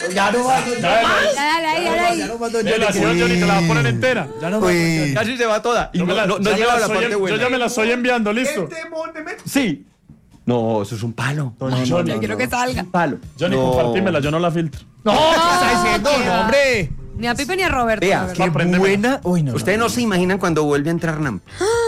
Ya no va, Ya no va, don Johnny. La señora Johnny te la va a poner entera. Ya no va, don Johnny. Casi se va toda. Y no llega a la parte buena. Yo ya me la estoy enviando, listo. Sí. No, eso es un palo. Johnny, Yo quiero que salga. Un palo. Johnny, compartímela, yo no la filtro. No, ¿qué está diciendo? ¿qué va? Hombre. Ni a Pipe ni a Roberto. Vea, la verdad. Qué buena. Uy, no. Ustedes no se imaginan cuando vuelve a entrar Nam.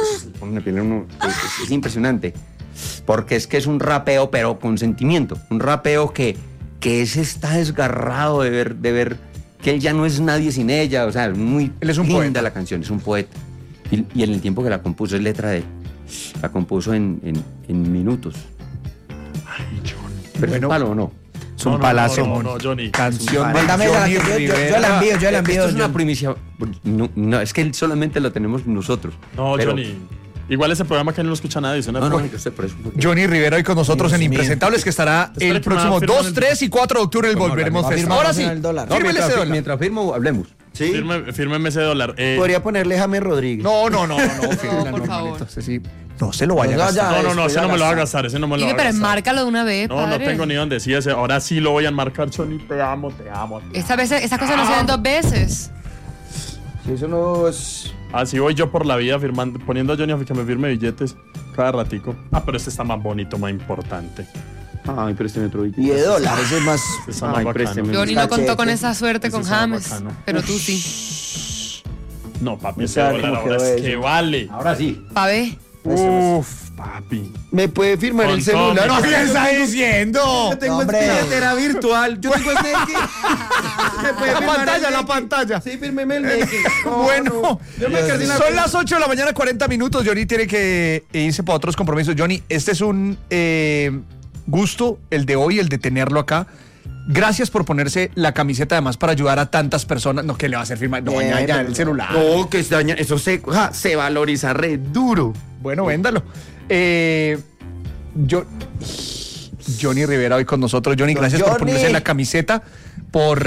Es impresionante. Porque es que es un rapeo, pero con sentimiento. Un rapeo que ese está desgarrado de ver que él ya no es nadie sin ella. O sea, muy Él es un linda poeta. la canción, es un poeta. Y en el tiempo que la compuso, es letra de él. La compuso en minutos. Ay, Johnny. ¿Pero es Bueno. un palo o no? Es un palacio. No, Johnny. Canción de Mándame Johnny yo la Rivera. envío, yo la Esto envío. es una primicia. No, es que solamente lo tenemos nosotros. No, Pero- Johnny. Igual ese programa que no lo escucha nadie. Suena No, por- yo sé, por eso. Johnny Rivera hoy con nosotros en Dios mío. Impresentables, que estará Espera el que me próximo va a firmar 2, 3 y 4 de octubre. El Volveremos va a Fest. firmar Ahora sí, el dólar. No, fírmele ese dólar. mientras firmo, hablemos. Sí. Fírmeme ese dólar. Podría ponerle James Rodríguez. No, fírmela, por no, favor. entonces sí. No se lo vaya a No, gastar. ya. No, después ese no ya me lo va a gasta. gastar, ese no me lo va Pipe, a pero gastar. enmárcalo de una vez, No padre. tengo ni dónde decir ese. Ahora sí lo voy a enmarcar, Johnny. Te amo, te amo. Esas cosas no se ven dos veces. Si eso no es. Así voy yo por la vida firmando, poniendo a Johnny a que me firme billetes cada ratico. Ah, pero este está más bonito, más importante. Ay, présteme otro billete. Y de dólares es más. Este está Ay, más bacano. présteme. Johnny no contó Cachete. con esa suerte Ese con está James, bacano. pero tú sí. No, papi, O ese sea, dólar ¿cómo ahora quedó es eso? que vale. Ahora sí. Pa' ver. Uf, papi. ¿Me puede firmar Con el celular? todo mi- ¿Qué está diciendo? Yo tengo Hombre. billetera virtual. Yo tengo Snake. ¿Me puede La firmar pantalla, el la Snake? pantalla. Sí, fírmeme el Snake. No, Bueno, no. Yo me perdí la son las 8 de la mañana, 40 minutos. Johnny tiene que irse para otros compromisos. Johnny, este es un gusto, el de hoy, el de tenerlo acá. Gracias por ponerse la camiseta, además, para ayudar a tantas personas. No, que le va a hacer firmar. No, ya pero el celular. No, que se daña. Eso se valoriza re duro. Bueno, véndalo. Johnny Rivera hoy con nosotros. Johnny, Don gracias por Johnny. ponerse la camiseta, por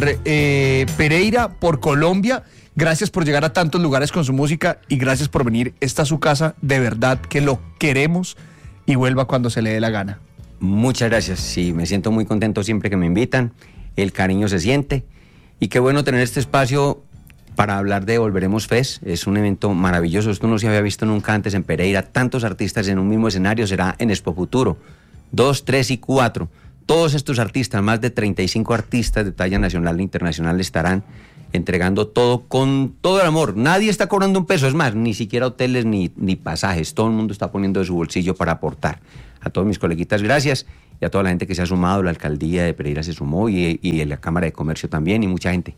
Pereira, por Colombia. Gracias por llegar a tantos lugares con su música y gracias por venir. Esta es su casa, de verdad que lo queremos y vuelva cuando se le dé la gana. Muchas gracias. Sí, me siento muy contento siempre que me invitan. El cariño se siente. Y qué bueno tener este espacio para hablar de Volveremos Fest. Es un evento maravilloso. Esto no se había visto nunca antes en Pereira. Tantos artistas en un mismo escenario. Será en Expo Futuro. 2, 3 y 4. Todos estos artistas, más de 35 artistas de talla nacional e internacional, estarán entregando todo con todo el amor. Nadie está cobrando un peso. Es más, ni siquiera hoteles ni pasajes. Todo el mundo está poniendo de su bolsillo para aportar. A todos mis coleguitas, gracias. Y a toda la gente que se ha sumado. La alcaldía de Pereira se sumó y la Cámara de Comercio también y mucha gente.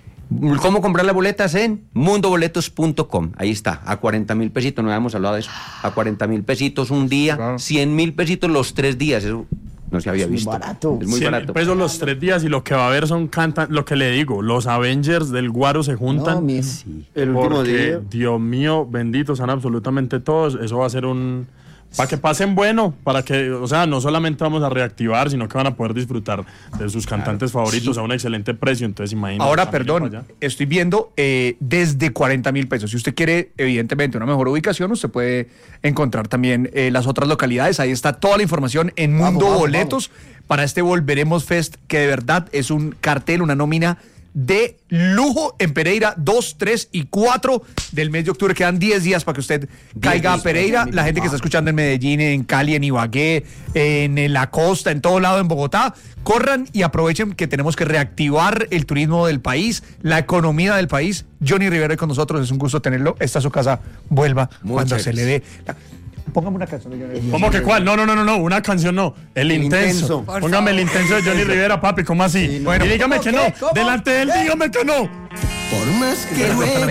¿Cómo comprar las boletas? En mundoboletos.com. Ahí está, a 40,000 pesitos, no habíamos hablado de eso. A 40,000 pesitos un día, Claro. 100,000 pesitos los 3 días. Eso no se había Es muy visto. barato. Es muy 100 barato. pesos los 3 días y lo que va a haber son lo que le digo, los Avengers del Guaro se juntan. No, mijo. Sí. El último Porque, día. Dios mío, benditos son absolutamente todos. Eso va a ser para que pasen bueno, para que, o sea, no solamente vamos a reactivar, sino que van a poder disfrutar de sus cantantes favoritos a un excelente precio. Entonces, imagínate. Ahora, familia perdón, para allá. estoy viendo desde 40,000 pesos. Si usted quiere, evidentemente, una mejor ubicación, usted puede encontrar también las otras localidades. Ahí está toda la información en Mundo Vamos, Boletos para este Volveremos Fest, que de verdad es un cartel, una nómina de lujo en Pereira, 2, 3 y 4 del mes de octubre. Quedan 10 días para que usted caiga a días, Pereira. mi La gente que está escuchando en Medellín, en Cali, en Ibagué, en la costa, en todo lado, en Bogotá, corran y aprovechen que tenemos que reactivar el turismo del país, la economía del país. Johnny Rivera hoy con nosotros, es un gusto tenerlo. Esta es su casa, vuelva cuando Muchas se le dé. Póngame una canción de Johnny Rivera. ¿Cómo que cuál? No, una canción no. El intenso. Intenso. Póngame el intenso de Johnny Rivera, papi, ¿cómo así? Sí, no. Bueno, y dígame ¿Cómo que qué? no. ¿Cómo? Delante de él, dígame que no. Por más que